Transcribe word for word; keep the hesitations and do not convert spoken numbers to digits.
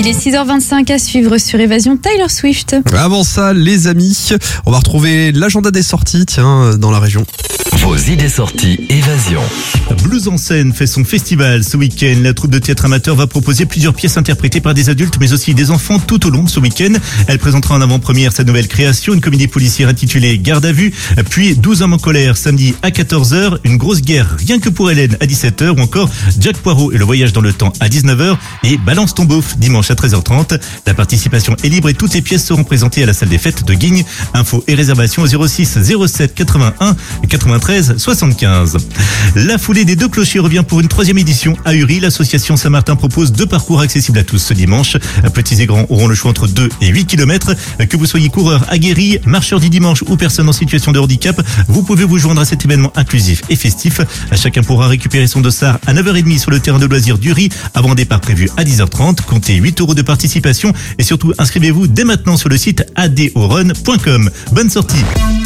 Il est six heures vingt-cinq à suivre sur Évasion Taylor Swift. Avant ça, les amis, on va retrouver l'agenda des sorties, tiens, dans la région. Vos idées sorties Évasion. Blues en scène fait son festival ce week-end. La troupe de théâtre amateur va proposer plusieurs pièces interprétées par des adultes mais aussi des enfants tout au long de ce week-end. Elle présentera en avant-première sa nouvelle création, une comédie policière intitulée Garde à vue, puis douze hommes en colère samedi à quatorze heures, une grosse guerre rien que pour Hélène à dix-sept heures ou encore Jack Poirot et le voyage dans le temps à dix-neuf heures et Balance ton beauf dimanche à treize heures trente. La participation est libre et toutes les pièces seront présentées à la salle des fêtes de Guignes. Infos et réservations au zéro six zéro sept quatre-vingt-un quatre-vingt-treize soixante-quinze. La foulée des deux clochers revient pour une troisième édition à Uri. L'association Saint-Martin propose deux parcours accessibles à tous ce dimanche. Petits et grands auront le choix entre deux et huit kilomètres. Que vous soyez coureur aguerri, marcheur du dimanche ou personne en situation de handicap, vous pouvez vous joindre à cet événement inclusif et festif. Chacun pourra récupérer son dossard à neuf heures trente sur le terrain de loisirs d'Uri avant un départ prévu à dix heures trente. Comptez huit euros de participation et surtout inscrivez-vous dès maintenant sur le site a d o run point com. Bonne sortie.